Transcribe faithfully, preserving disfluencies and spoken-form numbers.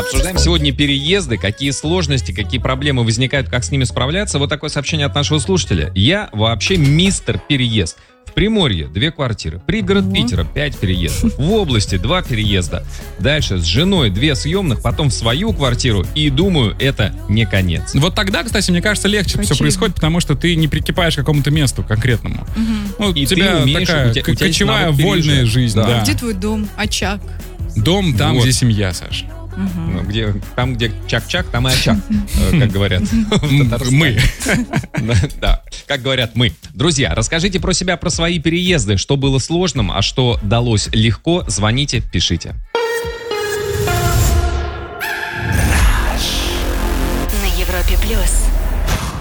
Обсуждаем сегодня переезды, какие сложности, какие проблемы возникают, как с ними справляться. Вот такое сообщение от нашего слушателя. Я вообще мистер переезд. В Приморье две квартиры, пригород mm-hmm. Питера пять переездов, в области два переезда. Дальше с женой две съемных, потом в свою квартиру. И думаю, это не конец. Вот тогда, кстати, мне кажется, легче все происходит, потому что ты не прикипаешь к какому-то месту конкретному. Mm-hmm. Ну, и у тебя умеешь, такая у тебя, кочевая вольная жизнь. Да. Да. Где твой дом, очаг? Дом там, вот. где семья, Саш. Ну, где, там, где чак-чак, там и очаг, как говорят. Мы. Да, как говорят мы. Друзья, расскажите про себя, про свои переезды, что было сложным, а что далось легко. Звоните, пишите. На Европе Плюс.